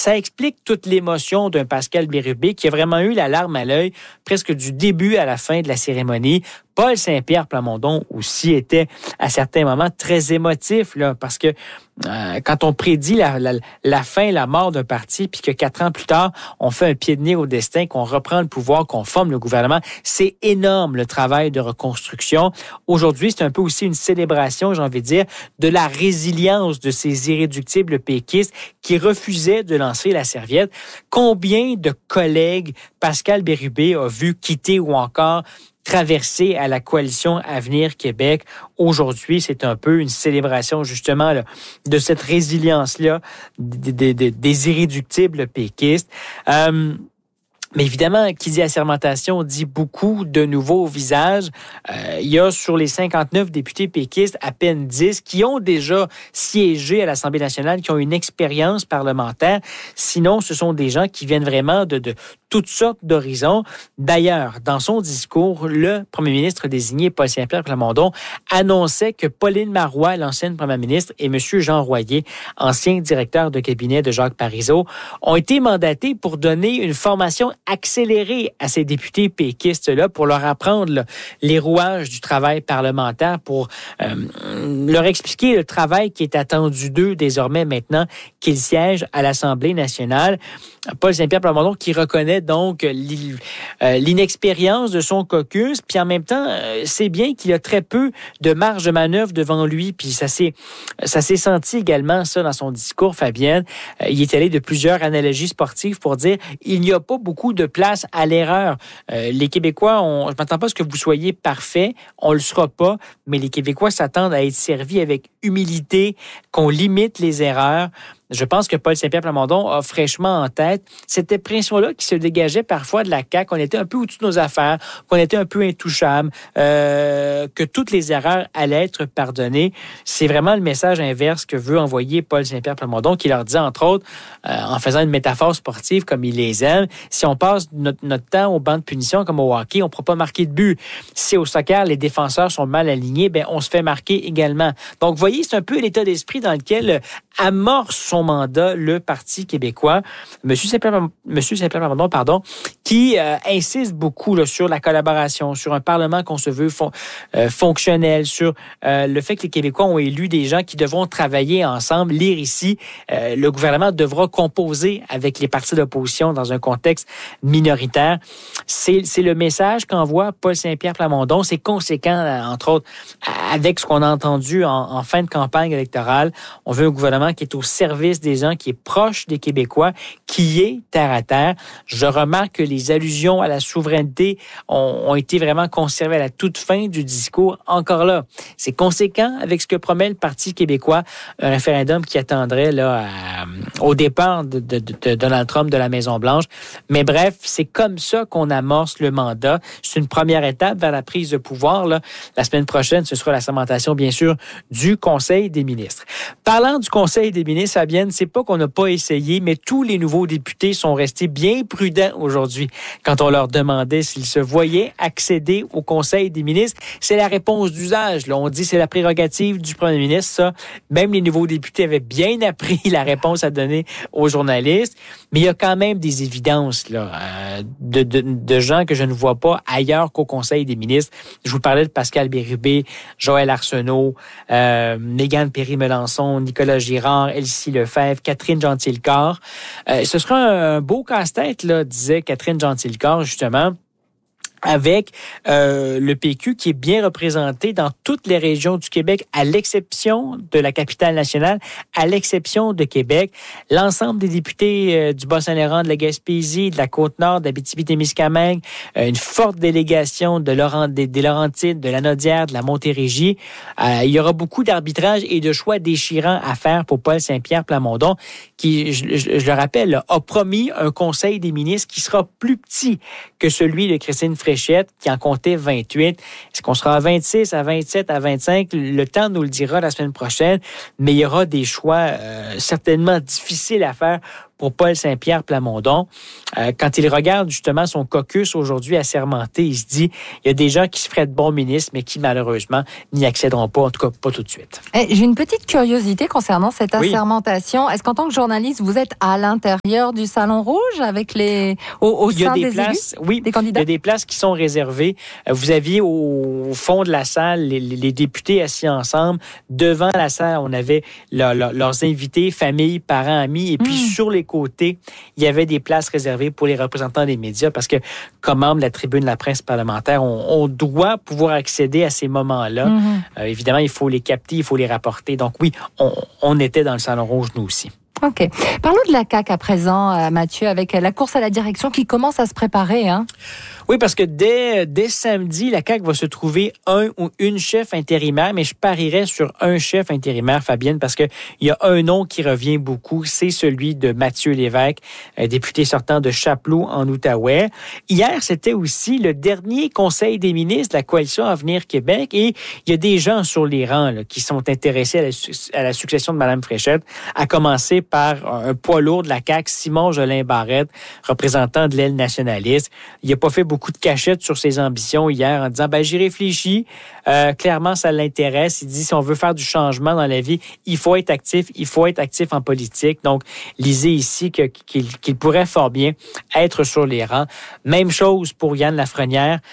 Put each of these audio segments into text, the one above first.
Ça explique toute l'émotion d'un Pascal Bérubé qui a vraiment eu la larme à l'œil presque du début à la fin de la cérémonie. Paul Saint-Pierre Plamondon aussi était à certains moments très émotif là, parce que quand on prédit la fin, la mort d'un parti, puis que 4 ans plus tard, on fait un pied de nez au destin, qu'on reprend le pouvoir, qu'on forme le gouvernement, c'est énorme le travail de reconstruction. Aujourd'hui, c'est un peu aussi une célébration, j'ai envie de dire, de la résilience de ces irréductibles péquistes qui refusaient de lancer la serviette. Combien de collègues Pascal Bérubé a vu quitter ou encore traverser à la coalition Avenir Québec. Aujourd'hui, c'est un peu une célébration justement là, de cette résilience-là des irréductibles péquistes. Mais évidemment, qui dit assermentation dit beaucoup de nouveaux visages. Il y a sur les 59 députés péquistes, à peine 10 qui ont déjà siégé à l'Assemblée nationale, qui ont une expérience parlementaire. Sinon, ce sont des gens qui viennent vraiment de toutes sortes d'horizons. D'ailleurs, dans son discours, le premier ministre désigné, Paul Saint-Pierre Plamondon, annonçait que Pauline Marois, l'ancienne première ministre, et M. Jean Royer, ancien directeur de cabinet de Jacques Parizeau, ont été mandatés pour donner une formation accélérée à ces députés péquistes-là, pour leur apprendre là, les rouages du travail parlementaire, pour leur expliquer le travail qui est attendu d'eux désormais maintenant qu'ils siègent à l'Assemblée nationale. Paul Saint-Pierre Plamondon qui reconnaît donc l'inexpérience de son caucus, puis en même temps, c'est bien qu'il a très peu de marge de manœuvre devant lui, puis ça s'est senti également, ça, dans son discours, Fabienne. Il est allé de plusieurs analogies sportives pour dire il n'y a pas beaucoup de place à l'erreur. Les Québécois, je ne m'attends pas à ce que vous soyez parfait, on ne le sera pas, mais les Québécois s'attendent à être servis avec humilité, qu'on limite les erreurs. Je pense que Paul Saint-Pierre Plamondon a fraîchement en tête cette impression-là qui se dégageait parfois de la CAQ, qu'on était un peu au-dessus de nos affaires, qu'on était un peu intouchable, que toutes les erreurs allaient être pardonnées. C'est vraiment le message inverse que veut envoyer Paul Saint-Pierre Plamondon, qui leur dit, entre autres, en faisant une métaphore sportive comme il les aime, si on passe notre temps au banc de punition comme au hockey, on ne pourra pas marquer de but. Si au soccer, les défenseurs sont mal alignés, ben on se fait marquer également. Donc, vous voyez, c'est un peu l'état d'esprit dans lequel amorce son mandat le Parti québécois. Monsieur Saint-Pierre Plamondon, qui insiste beaucoup là, sur la collaboration, sur un Parlement qu'on se veut fonctionnel, sur le fait que les Québécois ont élu des gens qui devront travailler ensemble, lire ici. Le gouvernement devra composer avec les partis d'opposition dans un contexte minoritaire. C'est le message qu'envoie Paul Saint-Pierre Plamondon. C'est conséquent, entre autres, avec ce qu'on a entendu en fin de campagne électorale. On veut un gouvernement qui est au service des gens, qui est proche des Québécois, qui est terre à terre. Je remarque que les allusions à la souveraineté ont été vraiment conservées à la toute fin du discours. Encore là, c'est conséquent avec ce que promet le Parti québécois, un référendum qui attendrait là, au départ de Donald Trump de la Maison-Blanche. Mais bref, c'est comme ça qu'on amorce le mandat. C'est une première étape vers la prise de pouvoir. Là. La semaine prochaine, ce sera la sermentation, bien sûr, du Conseil des ministres. Parlant du Conseil des ministres, Fabienne, c'est pas qu'on n'a pas essayé, mais tous les nouveaux députés sont restés bien prudents aujourd'hui quand on leur demandait s'ils se voyaient accéder au Conseil des ministres. C'est la réponse d'usage. Là. On dit que c'est la prérogative du premier ministre. Ça. Même les nouveaux députés avaient bien appris la réponse à donner aux journalistes. Mais il y a quand même des évidences là, de gens que je ne vois pas ailleurs qu'au Conseil des ministres. Je vous parlais de Pascal Bérubé, Joël Arsenault, Mégane Perry-Melançon, Nicolas Girard, Elsie Lefebvre, Catherine Gentilcore. Ce sera un beau casse-tête, là, disait Catherine Gentilcore, justement, avec le PQ qui est bien représenté dans toutes les régions du Québec, à l'exception de la capitale nationale, à l'exception de Québec. L'ensemble des députés du Bas-Saint-Laurent, de la Gaspésie, de la Côte-Nord, d'Abitibi-Témiscamingue, une forte délégation des Laurentides, de la Naudière, de la Montérégie. Il y aura beaucoup d'arbitrage et de choix déchirants à faire pour Paul Saint-Pierre Plamondon, qui, je le rappelle, là, a promis un conseil des ministres qui sera plus petit que celui de Christine Fréchette, qui en comptait 28. Est-ce qu'on sera à 26, à 27, à 25? Le temps nous le dira la semaine prochaine, mais il y aura des choix certainement difficiles à faire pour Paul Saint-Pierre Plamondon. Quand il regarde justement son caucus aujourd'hui assermenté, il se dit, il y a des gens qui se feraient de bons ministres, mais qui malheureusement n'y accéderont pas, en tout cas pas tout de suite. J'ai une petite curiosité concernant cette assermentation. Est-ce qu'en tant que journaliste, vous êtes à l'intérieur du Salon Rouge avec au sein des places, élus, des candidats? Il y a des places qui sont réservées. Vous aviez au fond de la salle les députés assis ensemble. Devant la salle, on avait leurs invités, familles, parents, amis. Et puis sur les côtés, il y avait des places réservées pour les représentants des médias parce que comme membre de la tribune de la presse parlementaire, on doit pouvoir accéder à ces moments-là. Évidemment, il faut les capter, il faut les rapporter. Donc oui, on était dans le Salon Rouge, nous aussi. OK. Parlons de la CAQ à présent, Mathieu, avec la course à la direction qui commence à se préparer. Oui, parce que dès samedi, la CAQ va se trouver un ou une chef intérimaire, mais je parierais sur un chef intérimaire, Fabienne, parce qu'il y a un nom qui revient beaucoup, c'est celui de Mathieu Lévesque, député sortant de Chapleau en Outaouais. Hier, c'était aussi le dernier conseil des ministres de la Coalition Avenir Québec et il y a des gens sur les rangs là, qui sont intéressés à la succession de Mme Fréchette, à commencer par un poids lourd de la CAQ, Simon Jolin-Barrette, représentant de l'aile nationaliste. Il n'a pas fait beaucoup de cachette sur ses ambitions hier en disant j'y réfléchis, clairement ça l'intéresse. Il dit si on veut faire du changement dans la vie, il faut être actif en politique. Donc lisez ici qu'il pourrait fort bien être sur les rangs. Même chose pour Yann Lafrenière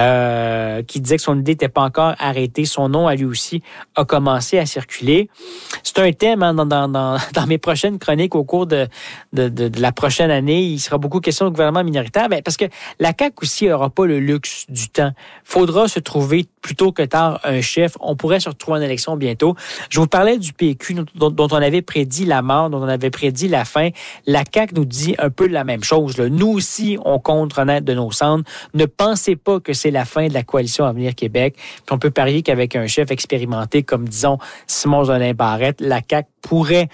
qui disait que son idée n'était pas encore arrêtée. Son nom à lui aussi a commencé à circuler. C'est un thème dans mes prochaines chroniques au cours de la prochaine année. Il sera beaucoup question de gouvernement minoritaire parce que la CAQ aussi n'aura pas le luxe du temps. Faudra se trouver plus tôt que tard un chef. On pourrait se retrouver en élection bientôt. Je vous parlais du PQ dont on avait prédit la mort, dont on avait prédit la fin. La CAQ nous dit un peu la même chose. Là. Nous aussi, on compte renaître de nos cendres. Ne pensez pas que c'est la fin de la Coalition Avenir Québec. Puis on peut parier qu'avec un chef expérimenté comme, disons, Simon Jolin-Barrette, la CAQ pourrait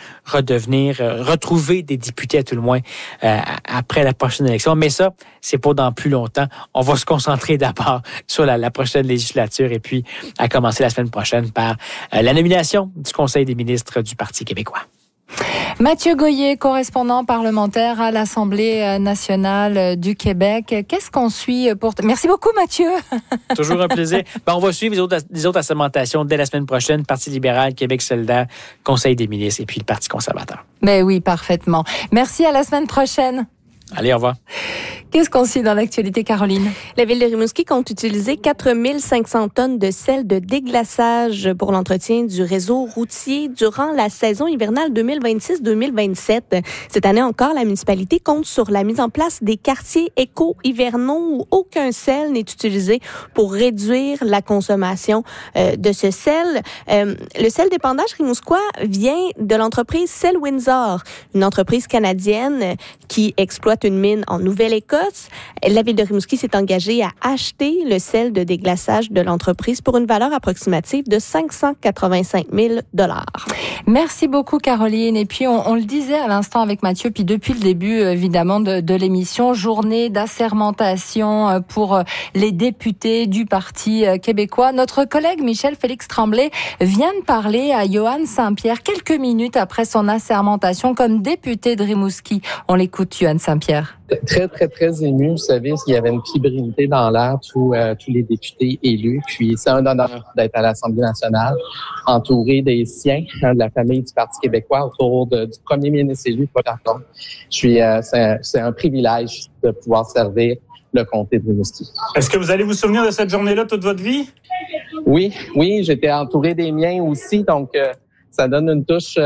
retrouver des députés à tout le moins après la prochaine élection. Mais ça, c'est pas dans plus longtemps. On va se concentrer d'abord sur la prochaine législature et puis à commencer la semaine prochaine par la nomination du Conseil des ministres du Parti québécois. Mathieu Goyer, correspondant parlementaire à l'Assemblée nationale du Québec. Qu'est-ce qu'on suit pour... Merci beaucoup, Mathieu. Toujours un plaisir. On va suivre les autres assermentations dès la semaine prochaine. Parti libéral, Québec solidaire, Conseil des ministres et puis le Parti conservateur. Mais oui, parfaitement. Merci, à la semaine prochaine. Allez, au revoir. Qu'est-ce qu'on suit dans l'actualité, Caroline? La ville de Rimouski compte utiliser 4500 tonnes de sel de déglaçage pour l'entretien du réseau routier durant la saison hivernale 2026-2027. Cette année encore, la municipalité compte sur la mise en place des quartiers éco-hivernaux où aucun sel n'est utilisé pour réduire la consommation de ce sel. Le sel d'épandage rimouskois vient de l'entreprise Sel Windsor, une entreprise canadienne qui exploite une mine en Nouvelle-Écosse. La ville de Rimouski s'est engagée à acheter le sel de déglaçage de l'entreprise pour une valeur approximative de 585 000 $. Merci beaucoup, Caroline. Et puis, on le disait à l'instant avec Mathieu, puis depuis le début, évidemment, de l'émission, journée d'assermentation pour les députés du Parti québécois. Notre collègue Michel-Félix Tremblay vient de parler à Johan Saint-Pierre quelques minutes après son assermentation comme député de Rimouski. On l'écoute, Johan Saint-Pierre. Très, très, très ému. Vous savez, il y avait une fébrilité dans l'air, tous les députés élus. Puis c'est un honneur d'être à l'Assemblée nationale, entouré des siens, de la famille du Parti québécois, autour du premier ministre élu, Paul Archambault. C'est un privilège de pouvoir servir le comté de Rimouski. Est-ce que vous allez vous souvenir de cette journée-là toute votre vie? Oui, j'étais entouré des miens aussi, donc ça donne une touche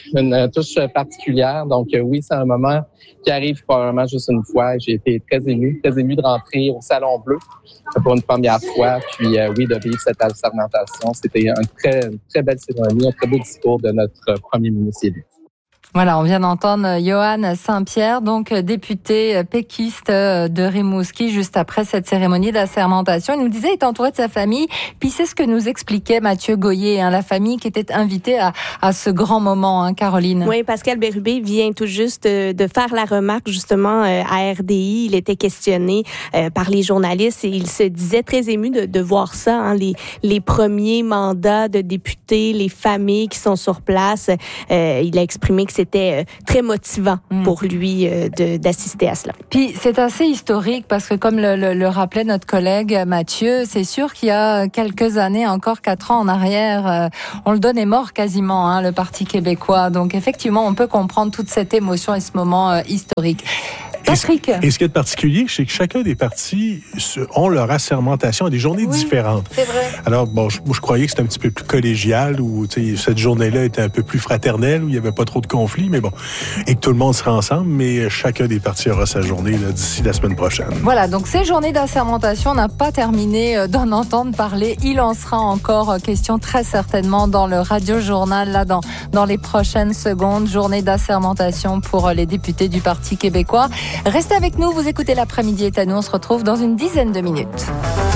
particulière. Donc oui, c'est un moment qui arrive probablement juste une fois. J'ai été très ému de rentrer au Salon Bleu pour une première fois. Puis de vivre cette assermentation. C'était une très belle cérémonie, un très beau discours de notre premier ministre élu. Voilà, on vient d'entendre Johan Saint-Pierre, donc député péquiste de Rimouski, juste après cette cérémonie d'assermentation. Il nous disait qu'il est entouré de sa famille, puis c'est ce que nous expliquait Mathieu Goyer, la famille qui était invitée à ce grand moment, Caroline. Oui, Pascal Bérubé vient tout juste de faire la remarque justement à RDI. Il était questionné par les journalistes et il se disait très ému de voir ça, les premiers mandats de députés, les familles qui sont sur place. Il a exprimé que c'était très motivant pour lui d'assister à cela. Puis c'est assez historique parce que comme le rappelait notre collègue Mathieu, c'est sûr qu'il y a quelques années, encore 4 ans en arrière, on le donnait mort quasiment, le Parti québécois. Donc effectivement, on peut comprendre toute cette émotion et ce moment historique. Patrick. Et ce qui est particulier, c'est que chacun des partis ont leur assermentation à des journées différentes. C'est vrai. Alors, bon, je croyais que c'était un petit peu plus collégial, où cette journée-là était un peu plus fraternelle, où il n'y avait pas trop de conflits, mais bon, et que tout le monde sera ensemble, mais chacun des partis aura sa journée là, d'ici la semaine prochaine. Voilà, donc ces journées d'assermentation, on n'a pas terminé d'en entendre parler. Il en sera encore question très certainement dans le Radio-Journal, là, dans les prochaines secondes. Journée d'assermentation pour les députés du Parti québécois. Restez avec nous, vous écoutez L'après-midi est à nous, on se retrouve dans une dizaine de minutes.